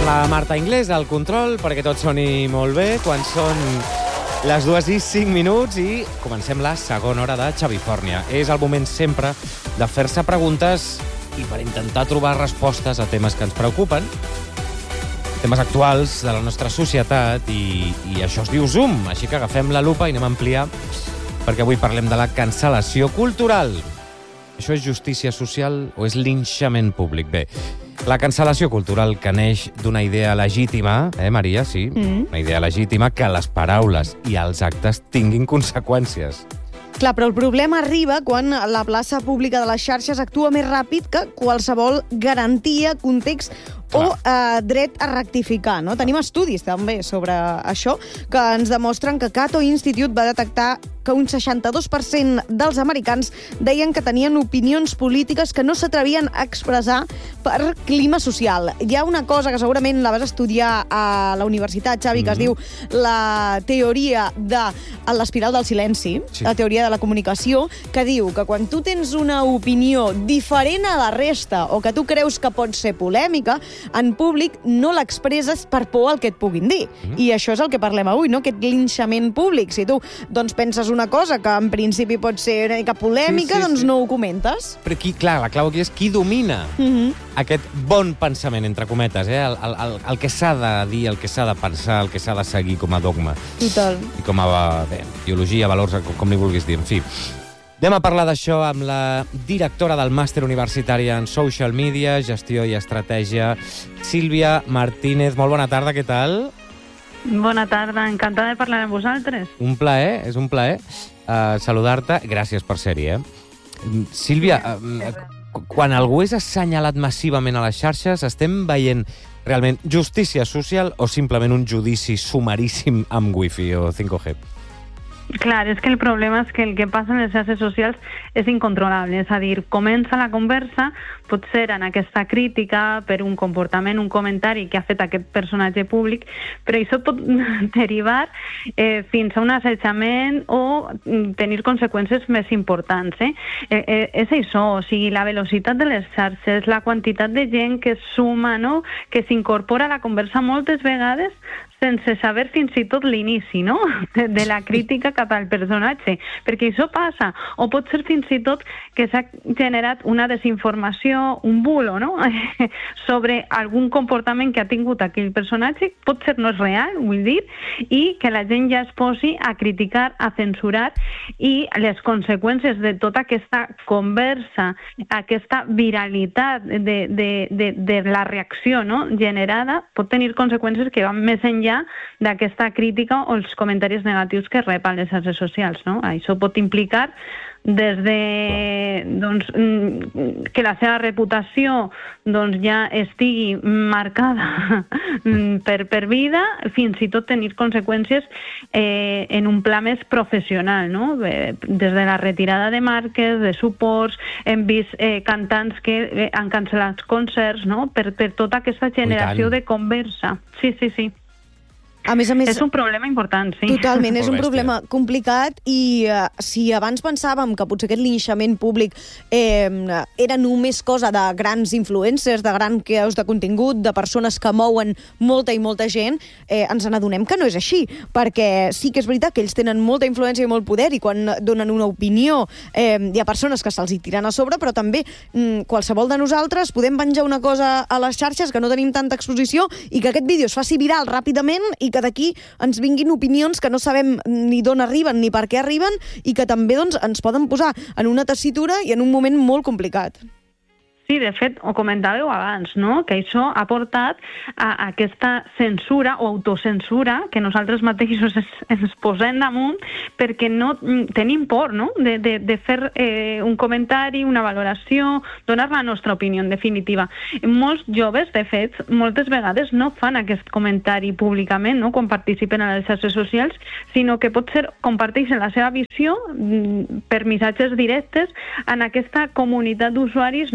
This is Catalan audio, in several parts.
amb la Marta Inglés al control perquè tot soni molt bé quan són les 2:05 i comencem la segona hora de Xavifòrnia. És el moment sempre de fer-se preguntes i per intentar trobar respostes a temes que ens preocupen, temes actuals de la nostra societat i això es diu Zoom. Així que agafem la lupa i anem a ampliar perquè avui parlem de la cancel·lació cultural. Això és justícia social o és linxament públic? Bé, la cancel·lació cultural que neix d'una idea legítima, Maria? Sí, una idea legítima que les paraules i els actes tinguin conseqüències. Clar, però el problema arriba quan la plaça pública de les xarxes actua més ràpid que qualsevol garantia, context o dret a rectificar, no? Tenim estudis també sobre això que ens demostren que Cato Institute va detectar que un 62% dels americans deien que tenien opinions polítiques que no s'atrevien a expressar per clima social. Hi ha una cosa que segurament la vas estudiar a la universitat, Xavi, que es diu la teoria de l'espiral del silenci, la teoria de la comunicació, que diu que quan tu tens una opinió diferent a la resta o que tu creus que pot ser polèmica, en públic no l'expresses per por al que et puguin dir. I això és el que parlem avui, no? Aquest linxament públic. Si tu penses una cosa que en principi pot ser una mica polèmica, doncs no ho comentes. Però aquí, clar, la clau aquí és qui domina aquest bon pensament, entre cometes, el que s'ha de dir, el que s'ha de pensar, el que s'ha de seguir com a dogma. Total. I com a biologia, valors, com li vulguis dir, en fi. Anem a parlar d'això amb la directora del màster universitari en Social Media, Gestió i Estratègia, Sílvia Martínez. Molt bona tarda, què tal? Bona tarda, encantada de parlar amb vosaltres. Un plaer, és un plaer saludar-te. Gràcies per ser-hi, Sílvia, quan algú és assenyalat massivament a les xarxes, estem veient realment justícia social o simplement un judici sumaríssim amb wifi o 5G? Clar, és que el problema és que el que passa en les xarxes socials és incontrolable. És a dir, comença la conversa, potser en aquesta crítica per un comportament, un comentari que ha fet aquest personatge públic, però això pot derivar fins a un assetjament o tenir conseqüències més importants. És això, o sigui, la velocitat de les xarxes, la quantitat de gent que suma, no?, que s'incorpora a la conversa moltes vegades sense saber fins i tot l'inici, no?, de la crítica cap al personatge, perquè això passa, o pot ser fins i tot que s'ha generat una desinformació, un bulo, no?, sobre algun comportament que ha tingut aquell personatge, pot ser no és real, vull dir, i que la gent ja es posi a criticar, a censurar, i les conseqüències de tota aquesta conversa, aquesta viralitat de la reacció, no?, generada, pot tenir conseqüències que van més enllà d'aquesta crítica o els comentaris negatius que rep a les xarxes socials, no? Això pot implicar des de que la seva reputació ja estigui marcada per vida, fins i tot tenir conseqüències en un pla més professional, no? Des de la retirada de marques, de suports, hem vist cantants que han cancel·lat concerts, no?, per tota aquesta generació de conversa. Sí. A més, és un problema important, sí. Totalment, és un problema complicat i si abans pensàvem que potser aquest linxament públic era només cosa de grans influencers, de grans creadors de contingut, de persones que mouen molta i molta gent, ens n'adonem que no és així, perquè sí que és veritat que ells tenen molta influència i molt poder i quan donen una opinió hi ha persones que se'ls hi tiren a sobre, però també qualsevol de nosaltres podem penjar una cosa a les xarxes que no tenim tanta exposició i que aquest vídeo es faci viral ràpidament i que d'aquí ens vinguin opinions que no sabem ni d'on arriben ni per què arriben i que també ens poden posar en una tessitura i en un moment molt complicat. Sí, de fet, ho comentàveu abans, no?, que això ha portat a aquesta censura o autocensura que nosaltres mateixos ens posem damunt perquè no tenim por, no?, de fer un comentari, una valoració, donar la nostra opinió, en definitiva. Molts joves, de fet, moltes vegades no fan aquest comentari públicament, no?, quan participen a les xarxes socials, sinó que potser comparteixen la seva visió per missatges directes en aquesta comunitat d'usuaris, no?, a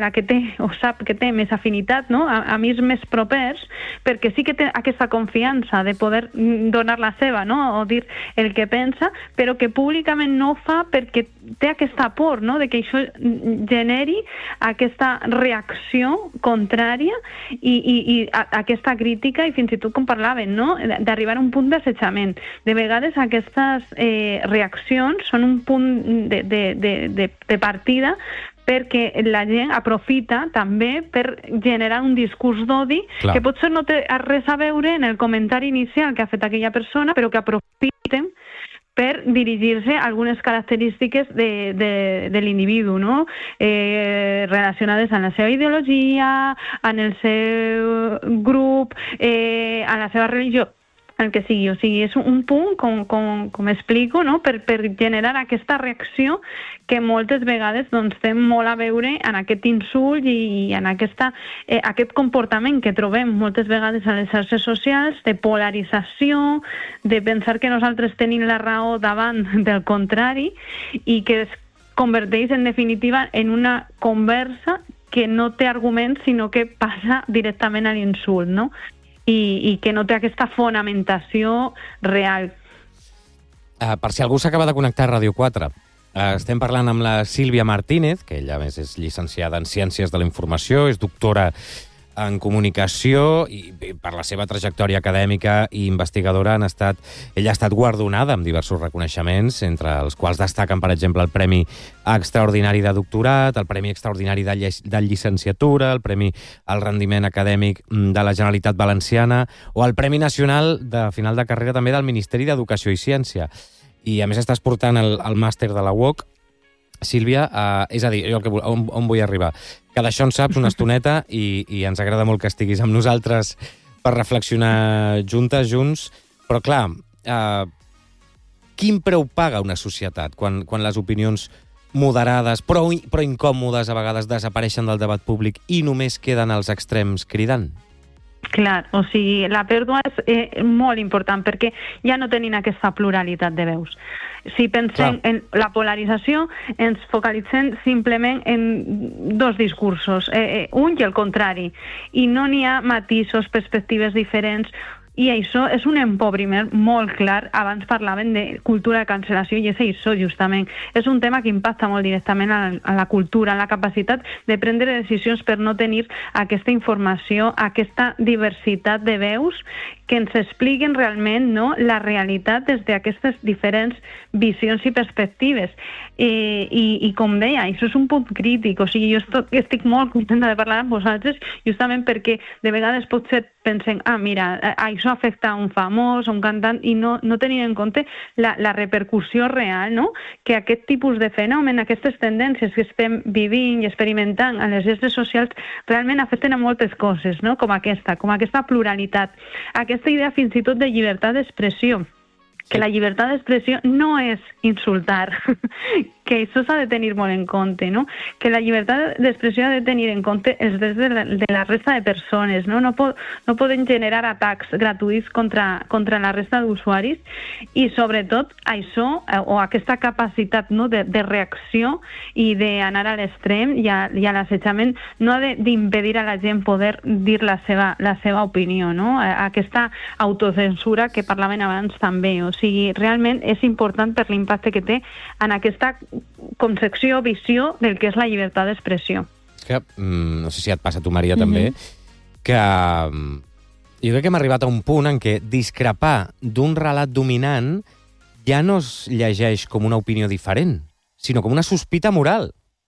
la que té o sap que té més afinitat, no? Amics més propers, perquè sí que té aquesta confiança de poder donar la seva, no? O dir el que pensa, però que públicament no ho fa perquè té aquesta por, no? De que això generi aquesta reacció contrària i aquesta crítica, i fins i tot com parlaven, no? D'arribar a un punt d'assetjament. De vegades aquestes reaccions són un punt de partida perquè la gent aprofita també per generar un discurs d'odi que potser no té res a veure en el comentari inicial que ha fet aquella persona, però que aprofiten per dirigir-se a algunes característiques de l'individu, no? Relacionades amb la seva ideologia, amb el seu grup, amb la seva religió, el que sigui. O sigui, és un punt, com explico, no? per generar aquesta reacció que moltes vegades doncs, té molt a veure en aquest insult i en aquest comportament que trobem moltes vegades a les xarxes socials, de polarització, de pensar que nosaltres tenim la raó davant del contrari i que es converteix en definitiva en una conversa que no té arguments, sinó que passa directament a l'insult, no? I que no té aquesta fonamentació real. Per si algú s'acaba de connectar a Ràdio 4, estem parlant amb la Sílvia Martínez, que ella a més és llicenciada en Ciències de la Informació, és doctora en Comunicació i per la seva trajectòria acadèmica i investigadora ella ha estat guardonada amb diversos reconeixements, entre els quals destaquen, per exemple, el Premi Extraordinari de Doctorat, el Premi Extraordinari de Llicenciatura, el Premi al Rendiment Acadèmic de la Generalitat Valenciana o el Premi Nacional de Final de Carrera també del Ministeri d'Educació i Ciència. I a més estàs portant el màster de la UOC. Sílvia, és a dir, jo on vull arribar? Que d'això en saps una estoneta i ens agrada molt que estiguis amb nosaltres per reflexionar junts, però clar, quin preu paga una societat quan les opinions moderades, però incòmodes a vegades desapareixen del debat públic i només queden als extrems cridant? Clar, o sigui, la pèrdua és molt important perquè ja no tenim aquesta pluralitat de veus. Si pensem en la polarització, ens focalitzem simplement en dos discursos, un i el contrari, i no n'hi ha matisos, perspectives diferents, i això és un empobriment molt clar. Abans parlaven de cultura de cancel·lació i és això, justament. És un tema que impacta molt directament a la cultura, en la capacitat de prendre decisions per no tenir aquesta informació, aquesta diversitat de veus que ens expliquen realment, no, la realitat des d'aquestes diferents visions i perspectives. I com deia, això és un punt crític. O sigui, jo estic molt contenta de parlar amb vosaltres justament perquè de vegades potser pensem, mira, això afecta a un famós, a un cantant, i no tenint en compte la repercussió real, no? Que aquest tipus de fenomen, aquestes tendències que estem vivint i experimentant a les xarxes socials realment afecten a moltes coses, no? Com aquesta pluralitat, aquesta idea fins i tot de llibertat d'expressió, que la llibertat d'expressió no és insultar, que això s'ha de tenir molt en compte, no? Que la llibertat d'expressió ha de tenir en compte els drets de la resta de persones, no? No poden generar atacs gratuïts contra la resta d'usuaris i, sobretot, això, o aquesta capacitat, no, de reacció i d'anar a l'extrem i a l'assetjament no ha d'impedir a la gent poder dir la seva opinió, no? Aquesta autocensura que parlaven abans també. O sigui, realment és important per l'impacte que té en aquesta concepció, visió del que és la llibertat d'expressió. És que, no sé si et passa a tu, Maria, també, que jo crec que hem arribat a un punt en què discrepar d'un relat dominant ja no es llegeix com una opinió diferent, sinó com una sospita moral.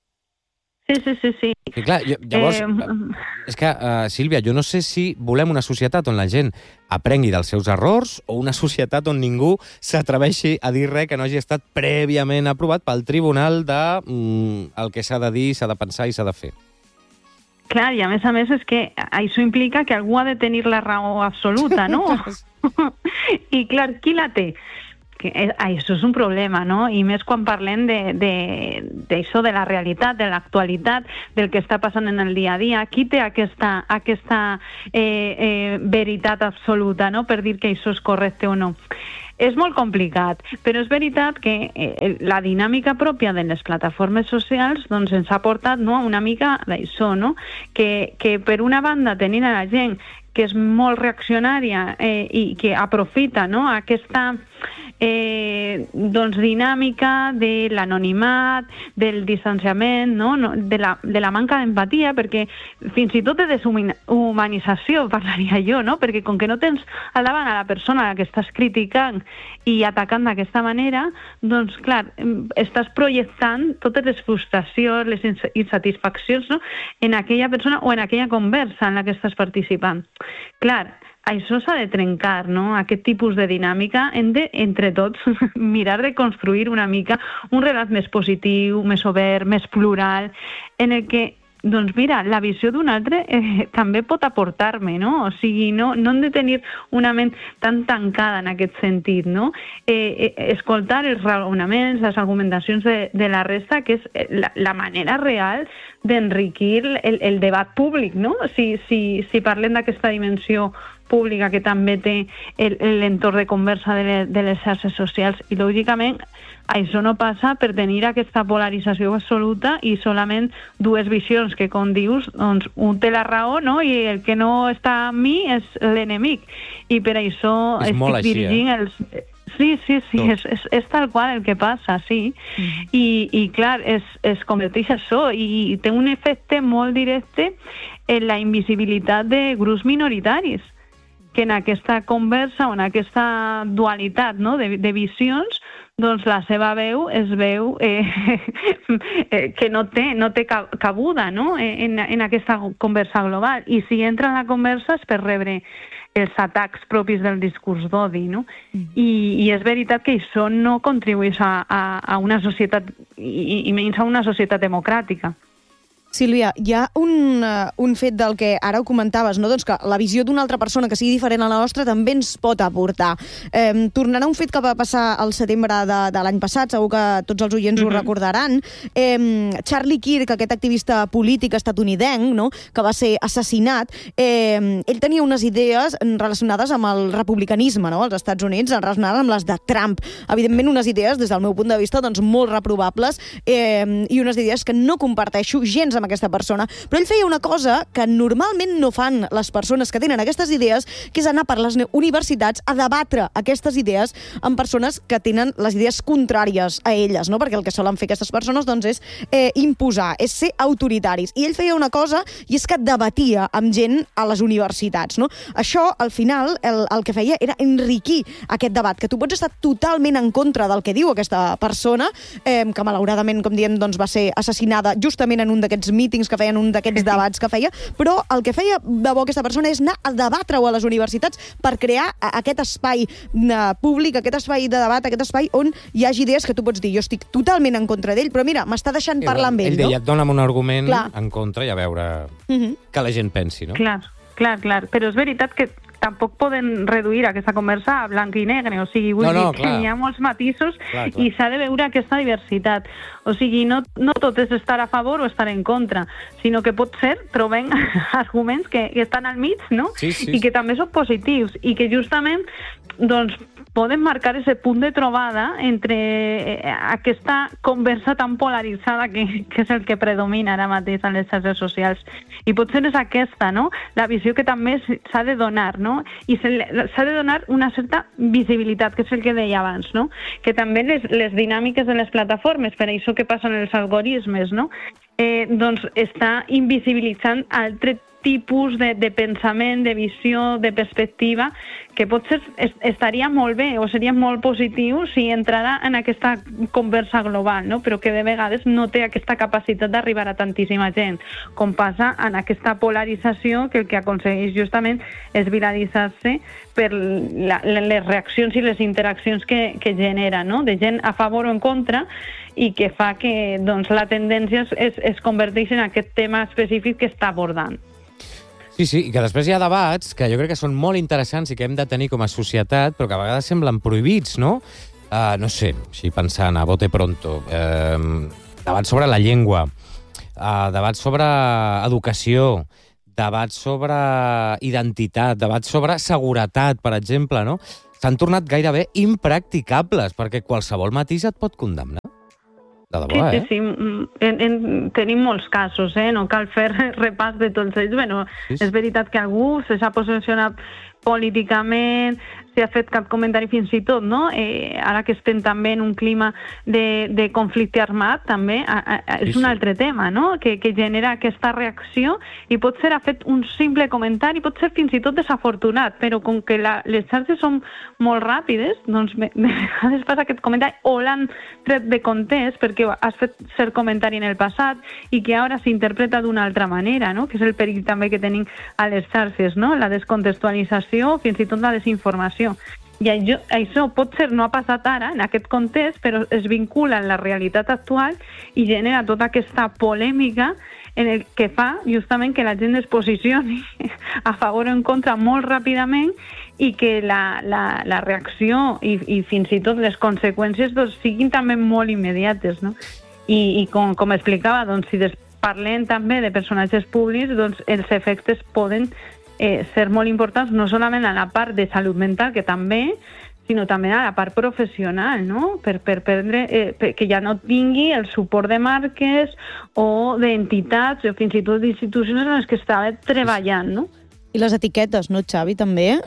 Sí. I clar, llavors, és que, Sílvia, jo no sé si volem una societat on la gent aprengui dels seus errors o una societat on ningú s'atreveixi a dir res que no hagi estat prèviament aprovat pel tribunal de el que s'ha de dir, s'ha de pensar i s'ha de fer. Clar, i a més és que això implica que algú ha de tenir la raó absoluta, no? I clar, qui la té? que això és un problema, no? I més quan parlem d'això, de la realitat, de l'actualitat, del que està passant en el dia a dia. Qui té aquesta veritat absoluta, no?, per dir que això és correcte o no. És molt complicat, però és veritat que la dinàmica pròpia de les plataformes socials doncs ens ha portat, no, una mica d'això, no? Que per una banda tenint a la gent que és molt reaccionària i que aprofita, no, aquesta dinàmica de l'anonimat, del distanciament, no? De la manca d'empatia, perquè fins i tot de deshumanització parlaria jo, no? Perquè com que no tens al davant a la persona que estàs criticant i atacant d'aquesta manera, doncs clar, estàs projectant totes les frustracions, les insatisfaccions, no?, en aquella persona o en aquella conversa en la que estàs participant. Clar, això s'ha de trencar, no?, aquest tipus de dinàmica. Hem de, entre tots, mirar de construir una mica un relat més positiu, més obert, més plural, en el que, doncs mira, la visió d'un altre també pot aportar-me, no? O sigui, no hem de tenir una ment tan tancada en aquest sentit, no? Escoltar els raonaments, les argumentacions de la resta, que és la manera real d'enriquir el debat públic, no? Si parlem d'aquesta dimensió pública que també té l'entorn de conversa de les xarxes socials, i lògicament això no passa per tenir aquesta polarització absoluta i solament dues visions que, com dius, doncs un té la raó, no?, i el que no està amb mi és l'enemic, i per això estic dirigint els... Sí, és tal qual el que passa, sí. I clar, es converteix això i té un efecte molt directe en la invisibilitat de grups minoritaris, que en aquesta conversa o en aquesta dualitat, no?, de visions, doncs la seva veu es veu que no té cabuda, no?, en aquesta conversa global. I si entra en la conversa és per rebre els atacs propis del discurs d'odi, no? I és veritat que això no contribueix a una societat, i menys a una societat democràtica. Sílvia, hi ha un fet del que ara ho comentaves, no? Doncs que la visió d'una altra persona que sigui diferent a la nostra també ens pot aportar. Tornant a un fet que va passar al setembre de l'any passat, segur que tots els oients ho recordaran, Charlie Kirk, aquest activista polític estatunidenc, no?, que va ser assassinat, ell tenia unes idees relacionades amb el republicanisme, no?, als Estats Units, relacionades amb les de Trump. Evidentment, unes idees, des del meu punt de vista, doncs molt reprovables, i unes idees que no comparteixo gens amb aquesta persona, però ell feia una cosa que normalment no fan les persones que tenen aquestes idees, que és anar per les universitats a debatre aquestes idees amb persones que tenen les idees contràries a elles, no? Perquè el que solen fer aquestes persones doncs és imposar, és ser autoritaris. I ell feia una cosa, i és que debatia amb gent a les universitats, no? Això, al final, el que feia era enriquir aquest debat, que tu pots estar totalment en contra del que diu aquesta persona, que malauradament, com diem, doncs va ser assassinada justament en un d'aquests mítings que feien, un d'aquests debats que feia, però el que feia de bo aquesta persona és anar a debatre-ho a les universitats per crear aquest espai públic, aquest espai de debat, aquest espai on hi hagi idees que tu pots dir, jo estic totalment en contra d'ell, però mira, m'està deixant parlar amb ell, no? Ell deia, dona'm un argument en contra i a veure que la gent pensi, no? Clar, però és veritat que tampoc poden reduir aquesta conversa a blanc i negre, o sigui, vull dir que hi ha molts matisos i s'ha de veure aquesta diversitat. O sigui, no tot és estar a favor o estar en contra, sinó que pot ser, trobem arguments que estan al mig, no? I que també són positius i que justament, doncs, poden marcar aquest punt de trobada entre aquesta conversa tan polaritzada que és el que predomina ara mateix a les xarxes socials. I potser és aquesta, no?, la visió que també s'ha de donar, no? I s'ha de donar una certa visibilitat, que és el que deia abans, no? Que també les dinàmiques de les plataformes, per això que passen els algoritmes, no?, doncs està invisibilitzant altre tipus de pensament, de visió, de perspectiva, que potser estaria molt bé o seria molt positiu si entrara en aquesta conversa global, no? Però que de vegades no té aquesta capacitat d'arribar a tantíssima gent, com passa en aquesta polarització que el que aconsegueix justament és viralitzar-se per les reaccions i les interaccions que genera, no?, de gent a favor o en contra, i que fa que doncs, la tendència es converteix en aquest tema específic que està abordant. Sí, i que després hi ha debats que jo crec que són molt interessants i que hem de tenir com a societat, però que a vegades semblen prohibits, no? no sé, si pensant a bote pronto, debat sobre la llengua, debat sobre educació, debat sobre identitat, debat sobre seguretat, per exemple, no? S'han tornat gairebé impracticables, perquè qualsevol matís et pot condemnar. De debò, sí. Tenim molts casos, no cal fer repàs de tots ells. Bueno, sí. És veritat que algú s'ha posicionat políticament, s'ha fet cap comentari fins i tot, no? Ara que estem també en un clima de conflicte armat, també, és un altre tema, no? Que genera aquesta reacció i pot ser, ha fet un simple comentari, pot ser fins i tot desafortunat, però com que les xarxes són molt ràpides, doncs de vegades passa aquest comentari o l'han tret de context perquè has fet cert comentari en el passat i que ara s'interpreta d'una altra manera, no? Que és el perill també que tenim a les xarxes, no? La descontextualització, fins i tot la desinformació. I això pot ser, no ha passat ara, en aquest context, però es vincula en la realitat actual i genera tota aquesta polèmica en el que fa justament que la gent es posicioni a favor o en contra molt ràpidament i que la reacció i fins i tot les conseqüències doncs, siguin també molt immediates, no? I com explicava, doncs, si parlem també de personatges públics, doncs els efectes poden ser molt importants, no solament a la part de salut mental, que també, sinó també a la part professional, no? Per prendre, que ja no tingui el suport de marques o d'entitats o fins i tot d'institucions en les que estava treballant, no? I les etiquetes, no, Xavi, també?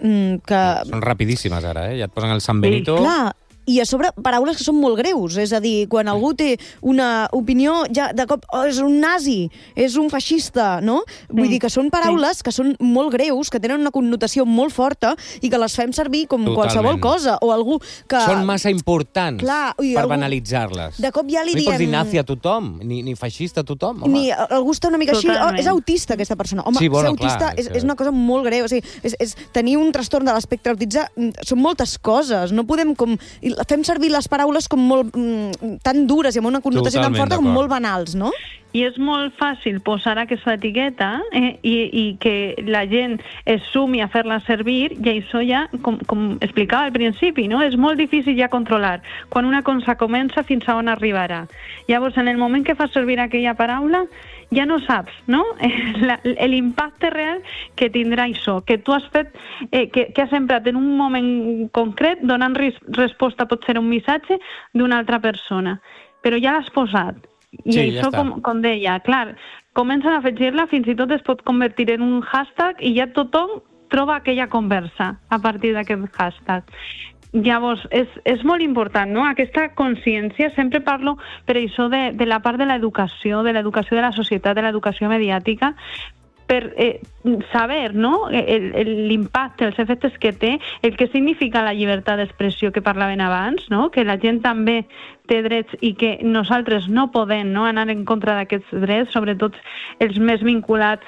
Són rapidíssimes ara, Ja et posen el San Benito... Sí, clar. I a sobre, paraules que són molt greus. És a dir, quan algú té una opinió, ja de cop, és un nazi, és un feixista, no? Vull dir que són paraules que són molt greus, que tenen una connotació molt forta i que les fem servir com qualsevol cosa. O algú que... Són massa importants per banalitzar-les. De cop ja li diem... No hi pots dir nazi a tothom, ni feixista a tothom, home. Ni algú està una mica així... és autista, aquesta persona. Home, sí, bueno, ser autista clar, és una cosa molt greu. O sigui, és tenir un trastorn de l'espectre autista són moltes coses. No podem com... Fem servir les paraules com molt tan dures i amb una connotació tan forta com molt banals, no? I és molt fàcil posar aquesta etiqueta i que la gent es sumi a fer-la servir i això ja, com explicava al principi, no? És molt difícil ja controlar quan una cosa comença fins a on arribarà. Llavors, en el moment que fa servir aquella paraula, ja no saps, no? L'impacte real que tindrà això, que tu has fet, que has emprat en un moment concret donant resposta pot ser un missatge d'una altra persona, però ja l'has posat. I sí, això, ja com deia, clar, comencen a afegir-la, fins i tot es pot convertir en un hashtag i ja tothom troba aquella conversa a partir d'aquest hashtag. Llavors, és molt important, no? Aquesta consciència, sempre parlo per això de la part de l'educació de la societat, de l'educació mediàtica, per saber, no?, l'impacte, els efectes que té, el que significa la llibertat d'expressió que parlaven abans, no?, que la gent també té drets i que nosaltres no podem, no?, anar en contra d'aquests drets, sobretot els més vinculats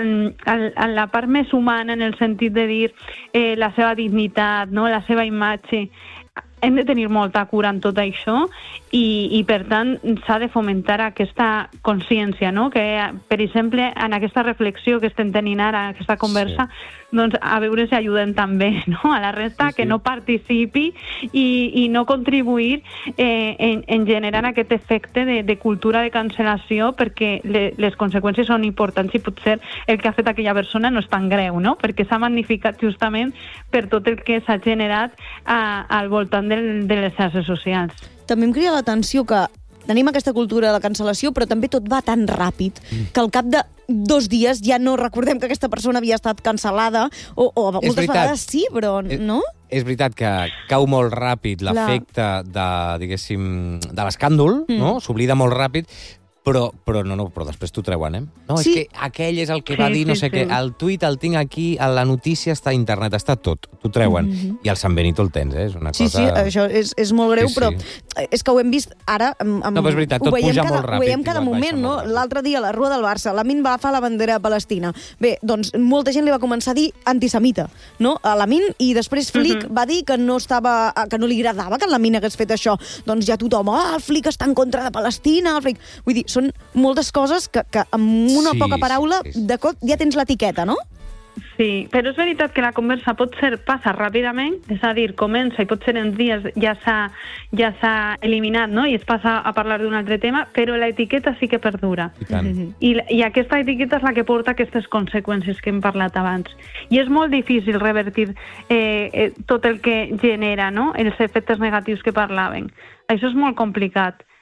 a la part més humana, en el sentit de dir la seva dignitat, no?, la seva imatge. Hem de tenir molta cura en tot això i per tant, s'ha de fomentar aquesta consciència, no? Que, per exemple, en aquesta reflexió que estem tenint ara, aquesta conversa, doncs a veure si ajudem també, no?, a la resta que no participi i no contribuir en generar aquest efecte de cultura de cancel·lació, perquè les conseqüències són importants i potser el que ha fet aquella persona no és tan greu, no?, perquè s'ha magnificat justament per tot el que s'ha generat al voltant de les xarxes socials. També em crida l'atenció que tenim aquesta cultura de cancel·lació, però també tot va tan ràpid que al cap de 2 dies ja no recordem que aquesta persona havia estat cancel·lada, o moltes vegades sí, però no? És veritat que cau molt ràpid l'efecte de l'escàndol, no? S'oblida molt ràpid, però després t'ho treuen, No, és que aquell és el que va dir, no sé què, el tuit el tinc aquí, la notícia està a internet, està tot, t'ho treuen. I el San Benito el tens, és una cosa... Sí, això és molt greu, però és que ho hem vist ara... No, però és veritat, tot puja molt ràpid. Ho veiem cada moment, no? L'altre dia, a la Rua del Barça, Lamine va agafar la bandera palestina. Bé, doncs molta gent li va començar a dir antisemita, no?, a Lamine, i després Flick va dir que no li agradava que Lamine hagués fet això. Doncs ja tothom, el Flick està en contra de Palestina, el Flick... Vull dir, són moltes coses que amb una poca paraula de cop ja tens l'etiqueta, no? Sí, però és veritat que la conversa passa ràpidament, és a dir, comença i potser en dies ja s'ha eliminat, no? I es passa a parlar d'un altre tema, però l'etiqueta sí que perdura. I aquesta etiqueta és la que porta aquestes conseqüències que hem parlat abans. I és molt difícil revertir tot el que genera, no? Els efectes negatius que parlaven. Això és molt complicat.